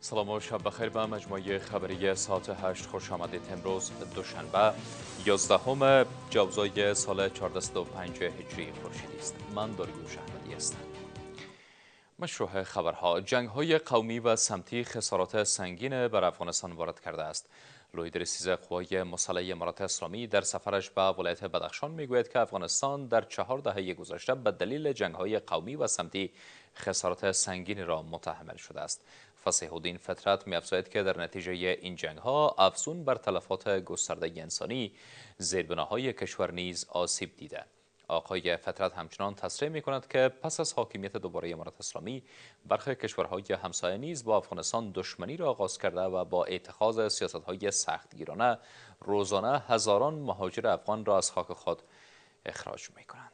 سلام و شب بخیر به مجموعه خبری ساعت 8 خوش آمدید. امروز دوشنبه 11 جوزای سال 1405 هجری خورشیدی است. من داریوش احمدی هستم. مشروع خبرها: جنگ‌های قومی و سمتی خسارات سنگین بر افغانستان وارد کرده است. لوید رسیز قوای مسلح امارات اسلامی در سفرش به ولایت بدخشان میگوید که افغانستان در 4 دهه گذشته به دلیل جنگ‌های قومی و سمتی خسارات سنگین را متحمل شده است. فصیح الدین فطرت می‌افزاید که در نتیجه این جنگ‌ها افزون بر تلفات گسترده انسانی، زیربناهای کشور نیز آسیب دیده. آقای فطرت همچنان تصریح می‌کند که پس از حاکمیت دوباره امارات اسلامی، برخی کشورهای همسایه نیز با افغانستان دشمنی را آغاز کرده و با اتخاذ سیاست‌های سختگیرانه روزانه هزاران مهاجر افغان را از خاک خود اخراج می‌کنند.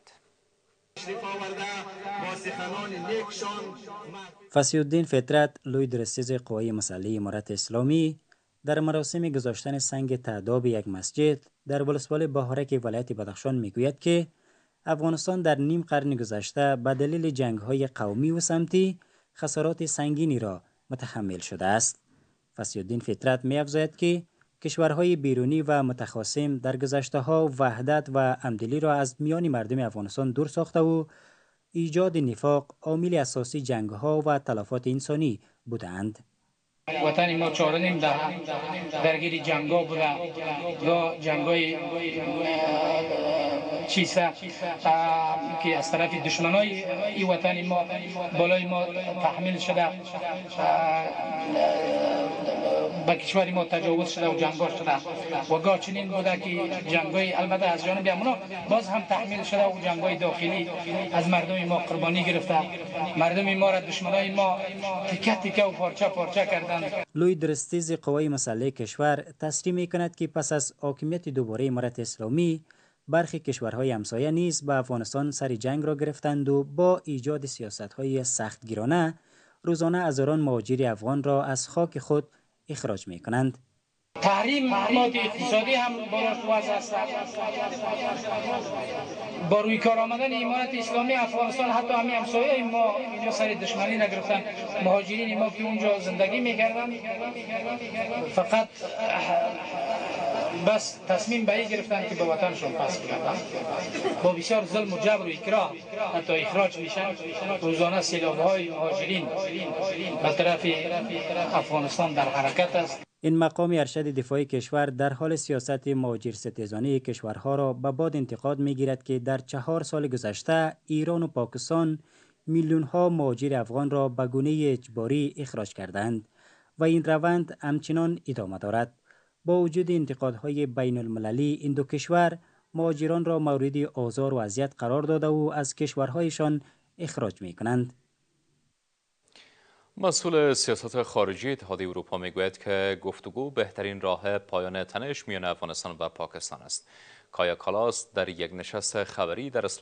فصیح الدین فطرت، لوی درستیز قوای مسلح امارت اسلامی، در مراسم گذاشتن سنگ تعداب یک مسجد در ولسوالی بهارک ولایت بدخشان میگوید که افغانستان در نیم قرن گذشته به دلیل جنگ‌های قومی و سمتی خسارات سنگینی را متحمل شده است. فصیح الدین فطرت می‌افزاید که کشورهای بیرونی و متخاصم در گذشته‌ها وحدت و همدلی را از میان مردم افغانستان دور ساخته و ایجاد نفاق عامل اساسی جنگ‌ها و تلفات انسانی بودند. وطن ما 4.5 دهه درگیر جنگا بوده یا جنگای چیسه که از طرف دشمنای این وطن ما بالای ما تحمیل شده، به کشور ما تجاوز شده و جنگا شده و گاه چنین بوده که جنگای البته از جانب امنا باز هم تحمیل شده و جنگای داخلی از مردم ما قربانی گرفته، مردم ما را دشمنای ما تیکه تیکه و پارچه پارچه کردند. لوی درستیز قوای مسلح کشور تصریح می‌کند که پس از حاکمیت دوباره امارت اسلامی، برخی کشورهای همسایه نیز به افغانستان سر جنگ را گرفتند و با ایجاد سیاست‌های سختگیرانه روزانه هزاران مهاجر افغان را از خاک خود اخراج می‌کنند. تحریم مقامات اقتصادی هم بالاش وضع است. با روی کار آمدن امارت اسلامی افغانستان حتی همین همسایه ما اینجا سر دشمنی نگرفتن. مهاجرین ما که اونجا زندگی میکردن فقط بس تصمیم به این گرفتن که به وطنشون پس بگردن. با بسیار ظلم و جبر و اکراه حتی اخراج میشن. روزانه سیلاب‌های مهاجرین به طرف افغانستان در حرکت است. این مقام ارشد دفاعی کشور در حال سیاست مهاجر ستیزانه کشورها را به باد انتقاد می‌گیرد که در 4 سال گذشته ایران و پاکستان میلیون‌ها مهاجر افغان را به گونه اجباری اخراج کردند و این روند همچنان ادامه دارد. با وجود انتقادهای بین المللی، این دو کشور مهاجران را مورد آزار و اذیت قرار داده و از کشورهایشان اخراج می‌کنند. مسئول سیاست خارجی اتحادیه اروپا میگوید که گفتگو بهترین راه پایان تنش میان افغانستان و پاکستان است. کایا کالاس در یک نشست خبری در